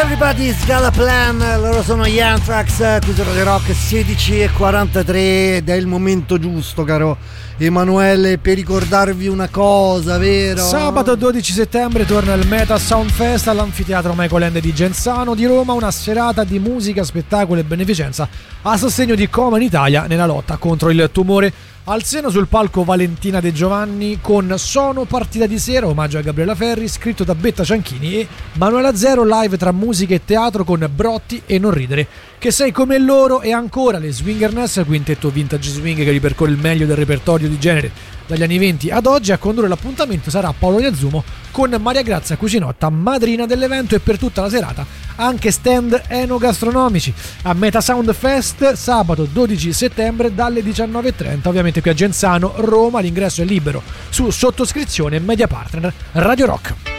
Everybody's Got a Plan, loro sono gli Anthrax, qui su Radio Rock 16:43 ed è il momento giusto, caro Emanuele, per ricordarvi una cosa, vero? Sabato 12 settembre torna il Meta Sound Fest all'Anfiteatro Michael Ende di Genzano di Roma, una serata di musica, spettacolo e beneficenza a sostegno di Coman Italia nella lotta contro il tumore al seno. Sul palco Valentina De Giovanni con Sono partita di sera, omaggio a Gabriella Ferri, scritto da Betta Cianchini, e Manuela Zero, live tra musica e teatro con Brotti e Non ridere, Che sei come loro, e ancora le Swingerness, quintetto vintage swing che ripercorre il meglio del repertorio di genere dagli anni 20 ad oggi. A condurre l'appuntamento sarà Paolo Iazzumo con Maria Grazia Cucinotta, madrina dell'evento, e per tutta la serata anche stand enogastronomici a Meta Sound Fest sabato 12 settembre dalle 19:30, ovviamente qui a Genzano, Roma. L'ingresso è libero su sottoscrizione Media Partner Radio Rock.